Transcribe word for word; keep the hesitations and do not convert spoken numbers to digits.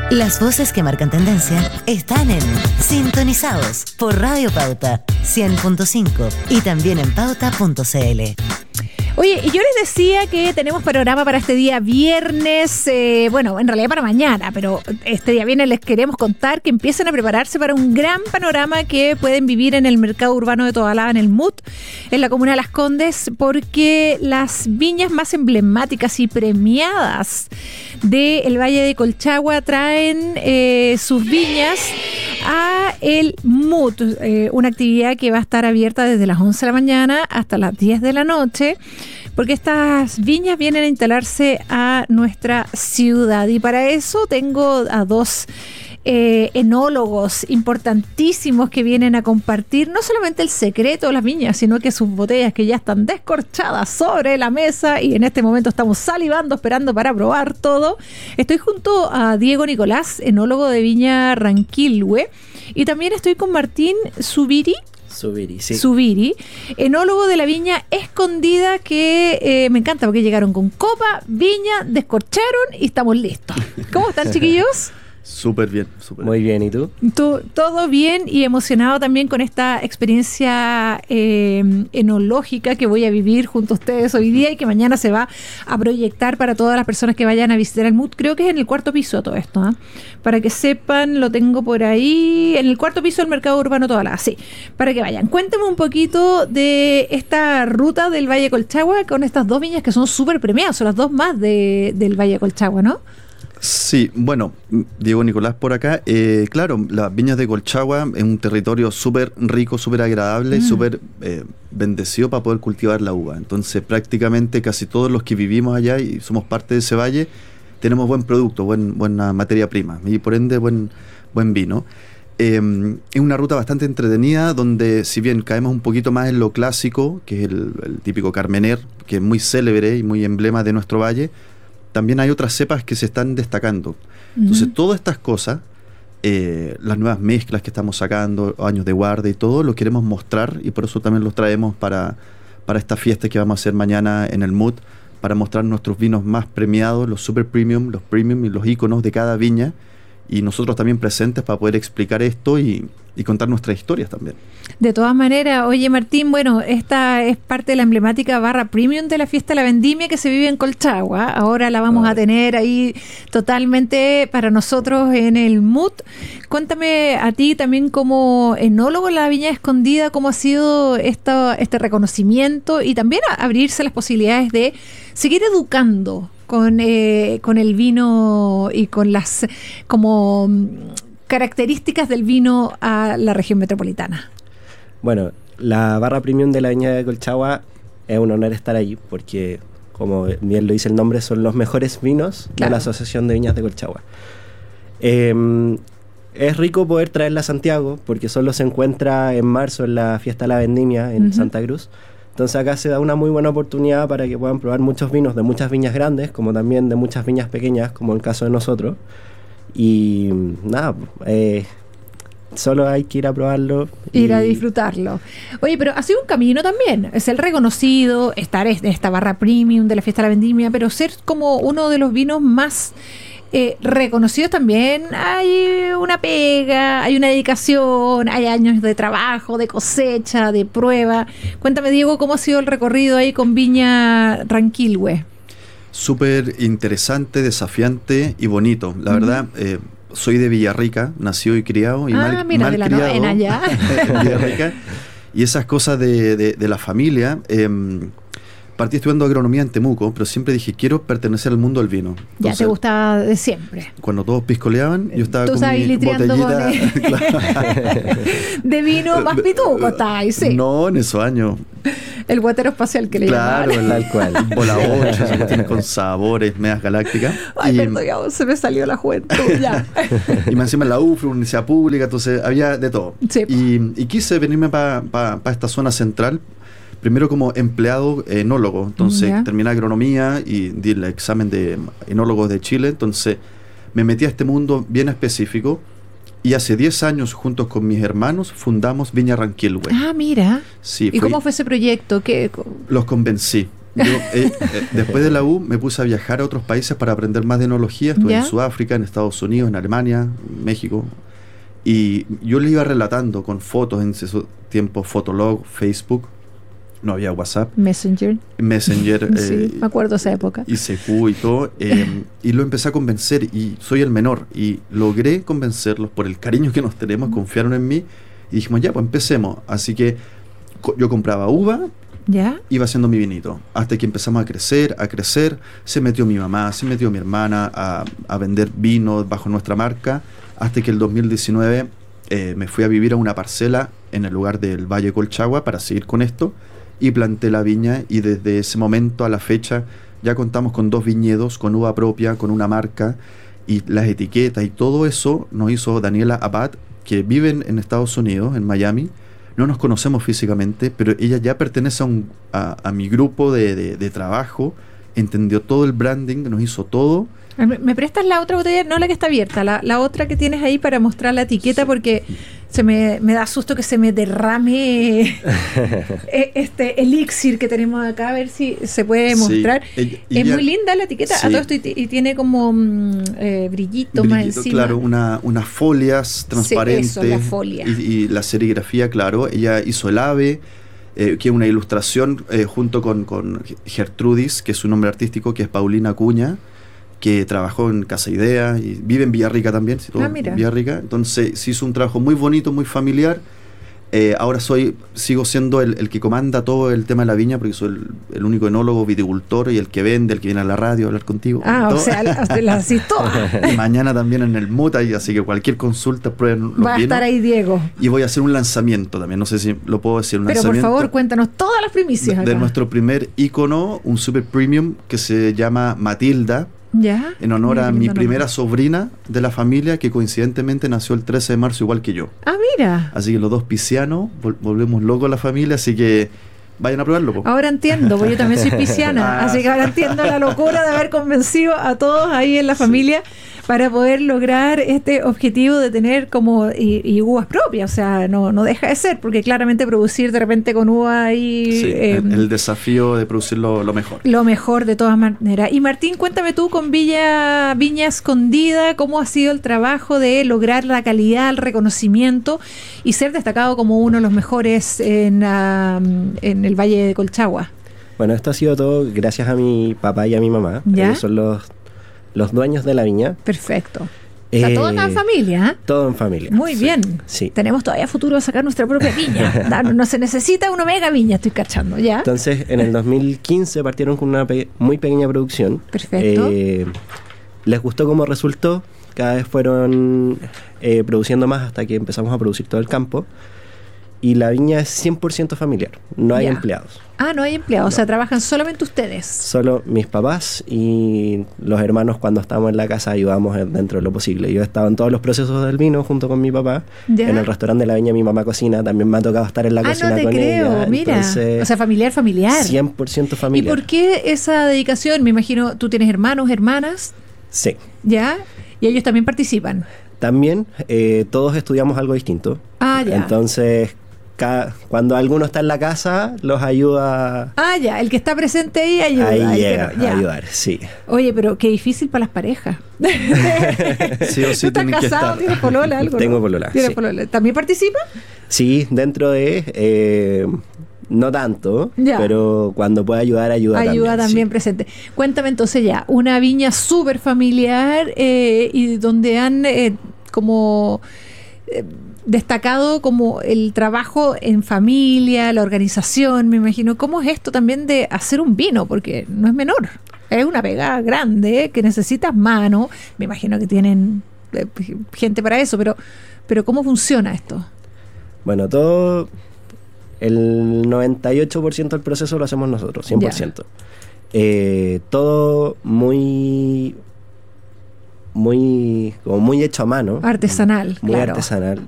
Las voces que marcan tendencia están en Sintonizados por Radio Pauta cien punto cinco y también en pauta punto c l. Oye, y yo les decía que tenemos panorama para este día viernes, eh, bueno, en realidad para mañana, pero este día viernes les queremos contar que empiecen a prepararse para un gran panorama que pueden vivir en el mercado urbano de Tobalaba, en el M U T, en la comuna de Las Condes, porque las viñas más emblemáticas y premiadas del Valle de Colchagua traen eh, sus viñas a el M U T, eh, una actividad que va a estar abierta desde las once de la mañana hasta las diez de la noche, porque estas viñas vienen a instalarse a nuestra ciudad. Y para eso tengo a dos eh, enólogos importantísimos que vienen a compartir no solamente el secreto de las viñas, sino que sus botellas que ya están descorchadas sobre la mesa y en este momento estamos salivando, esperando para probar todo. Estoy junto a Diego Nicolás, enólogo de Viña Ranquilhue, y también estoy con Martín Zubiri. Zubiri, sí. Zubiri, enólogo de la Viña Escondida, que eh, me encanta porque llegaron con copa, viña, descorcharon y estamos listos. ¿Cómo están, chiquillos? Súper bien, súper Muy bien, ¿y tú? Tú, todo bien y emocionado también con esta experiencia eh, enológica que voy a vivir junto a ustedes hoy día y que mañana se va a proyectar para todas las personas que vayan a visitar el M U T. Creo que es en el cuarto piso todo esto, ¿eh? Para que sepan, lo tengo por ahí, en el cuarto piso del Mercado Urbano Tobalaba, sí, para que vayan. Cuéntame un poquito de esta ruta del Valle de Colchagua con estas dos viñas que son súper premiadas, son las dos más de, del Valle de Colchagua, ¿no? Sí, bueno, Diego Nicolás por acá. Eh, claro, las viñas de Colchagua es un territorio súper rico, súper agradable, mm. súper eh, bendecido para poder cultivar la uva. Entonces, prácticamente casi todos los que vivimos allá y somos parte de ese valle, tenemos buen producto, buen, buena materia prima y por ende buen, buen vino. Eh, es una ruta bastante entretenida donde, si bien caemos un poquito más en lo clásico, que es el, el típico Carmener, que es muy célebre y muy emblema de nuestro valle, también hay otras cepas que se están destacando. Entonces, uh-huh. todas estas cosas, eh, las nuevas mezclas que estamos sacando, años de guarda y todo, lo queremos mostrar y por eso también los traemos para, para esta fiesta que vamos a hacer mañana en el M U T, para mostrar nuestros vinos más premiados, los super premium, los premium y los íconos de cada viña, y nosotros también presentes para poder explicar esto y, y contar nuestras historias también. De todas maneras, oye Martín, bueno, esta es parte de la emblemática barra premium de la fiesta de la vendimia que se vive en Colchagua. Ahora la vamos ah. a tener ahí totalmente para nosotros en el M U T. Cuéntame a ti también como enólogo en la Viña Escondida, cómo ha sido esta, este reconocimiento y también abrirse las posibilidades de seguir educando con, eh, con el vino y con las como características del vino a la región metropolitana. Bueno, la barra premium de la Viña de Colchagua es un honor estar allí porque, como bien lo dice el nombre, son los mejores vinos claro. de la Asociación de Viñas de Colchagua. Eh, es rico poder traerla a Santiago porque solo se encuentra en marzo en la fiesta de la vendimia en uh-huh. Santa Cruz. Entonces acá se da una muy buena oportunidad para que puedan probar muchos vinos de muchas viñas grandes, como también de muchas viñas pequeñas, como el caso de nosotros. Y nada, eh, solo hay que ir a probarlo. Ir y... a disfrutarlo. Oye, pero ha sido un camino también. Es el reconocido, estar en esta barra premium de la fiesta de la vendimia, pero ser como uno de los vinos más eh, reconocidos también. Hay una pega, hay una dedicación, hay años de trabajo, de cosecha, de prueba. Cuéntame, Diego, ¿cómo ha sido el recorrido ahí con Viña Ranquilhue? Súper interesante, desafiante y bonito. La uh-huh. verdad, eh, soy de Villarrica, nacido y criado. Y ah, mal, mira, mal de la criado novena ya. en Villarrica. Y esas cosas de, de, de la familia. Eh, partí estudiando agronomía en Temuco, pero siempre dije, quiero pertenecer al mundo del vino. Entonces, ya te gustaba de siempre. Cuando todos piscoleaban, yo estaba Tú con mi botellita. De vino más pituco estaba ahí, sí. No, en esos años. El guatero espacial que le claro, llamaban. Claro, el bola ocho, se tiene con sabores, medias galácticas. Ay, y, perdón, ya se me salió la juventud, ya. Y más encima en la U F R, universidad pública, entonces había de todo. Sí. Y, y quise venirme para pa, pa esta zona central, primero como empleado enólogo, entonces yeah. terminé agronomía y di el examen de enólogos de Chile, entonces me metí a este mundo bien específico. Y hace diez años, juntos con mis hermanos, fundamos Viña Ranquilhue. Ah, mira. Sí, ¿Y cómo fue ese proyecto? ¿Qué? Los convencí. Yo, eh, eh, después de la U me puse a viajar a otros países para aprender más de enología. Estuve ¿Ya? en Sudáfrica, en Estados Unidos, en Alemania, México. Y yo le iba relatando con fotos en esos tiempos, Fotolog, Facebook. No había WhatsApp. Messenger. Messenger. Sí, eh, me acuerdo de esa época. I C Q y todo. Eh, y lo empecé a convencer. Y soy el menor. Y logré convencerlos por el cariño que nos tenemos. Confiaron en mí. Y dijimos, ya, pues empecemos. Así que co- yo compraba uva. ¿Ya? Iba haciendo mi vinito. Hasta que empezamos a crecer, a crecer. Se metió mi mamá, se metió mi hermana a, a vender vino bajo nuestra marca. Hasta que el dos mil diecinueve eh, me fui a vivir a una parcela en el lugar del Valle Colchagua para seguir con esto. Y planté la viña. Y desde ese momento a la fecha ya contamos con dos viñedos, con uva propia, con una marca. Y las etiquetas y todo eso nos hizo Daniela Abad, que vive en, en Estados Unidos, en Miami. No nos conocemos físicamente, pero ella ya pertenece a, un, a, a mi grupo de, de, de trabajo, entendió todo el branding, nos hizo todo. ¿Me, me prestas la otra botella? No la que está abierta, la, la otra que tienes ahí para mostrar la etiqueta, porque se me, me da susto que se me derrame eh, este elixir que tenemos acá, a ver si se puede Sí, mostrar. ella- Es ella- muy linda la etiqueta, sí. a todo esto y, y tiene como mm, eh, brillito, más Brillito, encima. claro, una, unas folias transparentes. eso, la folia. Y, y la serigrafía, claro. Ella hizo el ave, eh, que es una ilustración eh, junto con, con Gertrudis, que es su nombre artístico, que es Paulina Acuña, que trabajó en Casa Idea y vive en Villarrica también. Sí, todo Ah, mira. en Villarrica. Entonces se hizo un trabajo muy bonito, muy familiar. Eh, ahora soy, sigo siendo el, el que comanda todo el tema de la viña, porque soy el, el único enólogo, viticultor y el que vende, el que viene a la radio a hablar contigo. Ah, todo. o sea, la, la así toda. Y mañana también en el Muta, y así que cualquier consulta prueben los Va a vinos. estar ahí Diego. Y voy a hacer un lanzamiento también, no sé si lo puedo decir, un Pero por lanzamiento favor, cuéntanos todas las primicias de, acá. de nuestro primer ícono, un super premium que se llama Matilda, ¿Ya? en honor Mira a qué mi lindo primera nombre. sobrina de la familia, que coincidentemente nació el trece de marzo igual que yo. Ah, mira. Así que los dos piscianos, vol- volvemos locos la familia, así que vayan a probarlo. po. Ahora entiendo, porque yo también soy pisciana, Ah. así que ahora entiendo la locura de haber convencido a todos ahí en la Sí. familia para poder lograr este objetivo de tener como y, y uvas propias, o sea, no, no deja de ser, porque claramente producir de repente con uva ahí Sí, eh, el, el desafío de producirlo lo mejor. lo mejor de todas maneras. Y Martín, cuéntame tú con Villa Viña Escondida, ¿cómo ha sido el trabajo de lograr la calidad, el reconocimiento y ser destacado como uno de los mejores en, ah, en el Valle de Colchagua? Bueno, esto ha sido todo gracias a mi papá y a mi mamá. ¿Ya? Ellos son los, los dueños de la viña. Perfecto. O sea, Eh, todo en familia, ¿eh? Todo en familia. Muy Sí. bien. Sí. Tenemos todavía futuro de sacar nuestra propia viña. Da- No se necesita una mega viña, estoy cachando, ¿ya? Entonces, en el dos mil quince partieron con una pe- muy pequeña producción. Perfecto. Eh, les gustó cómo resultó. Cada vez fueron eh, produciendo más hasta que empezamos a producir todo el campo. Y la viña es cien por ciento familiar. No hay Ya. empleados. Ah, no hay empleados, o sea, trabajan solamente ustedes. Solo mis papás y los hermanos, cuando estábamos en la casa, ayudamos en- dentro de lo posible. Yo he estado en todos los procesos del vino junto con mi papá. Ya. En el restaurante de la viña mi mamá cocina. También me ha tocado estar en la Ah, cocina no te con creo, ella. mira. Entonces, O sea, familiar, familiar. cien por ciento ¿Y familiar. por qué esa dedicación? Me imagino, tú tienes hermanos, hermanas, Sí. ¿ya? Y ellos también participan. También eh, todos estudiamos algo distinto. Ah, ya. Entonces, ca- cuando alguno está en la casa, los ayuda. Ah, ya, el que está presente ahí ayuda. Ahí el que llega no, ya. a ayudar, sí. Oye, pero qué difícil para las parejas. Sí o sí ¿Tú estás tienen que casado? estar. ¿Tienes polola? Algo, Tengo no? polola, ¿Tienes sí. polola? ¿También participa? Sí, dentro de. eh, no tanto, Ya. pero cuando puede ayudar, ayuda, Ayuda también. también sí. presente. Cuéntame entonces ya, una viña súper familiar eh, y donde han eh, como eh, destacado como el trabajo en familia, la organización, me imagino. ¿Cómo es esto también de hacer un vino? Porque no es menor. Es una pegada grande eh, que necesitas mano. Me imagino que tienen eh, gente para eso, pero, pero ¿cómo funciona esto? Bueno, todo. El noventa y ocho por ciento del proceso lo hacemos nosotros, cien por ciento. Eh, todo muy. Muy. Como muy hecho a mano. Artesanal, Muy claro. artesanal.